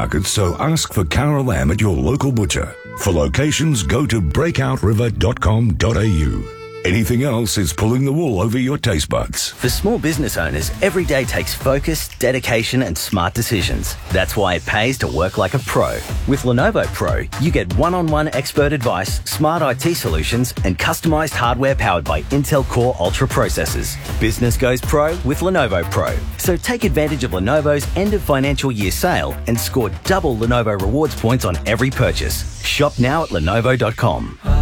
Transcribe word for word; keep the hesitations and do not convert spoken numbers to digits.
supermarkets, so ask for Cara lamb at your local butcher. For locations, go to breakout river dot com dot a u. Anything else is pulling the wool over your taste buds. For small business owners, every day takes focus, dedication and smart decisions. That's why it pays to work like a pro. With Lenovo Pro, you get one-on-one expert advice, smart I T solutions and customized hardware powered by Intel Core Ultra processors. Business goes pro with Lenovo Pro. So take advantage of Lenovo's end of financial year sale and score double Lenovo rewards points on every purchase. Shop now at lenovo dot com.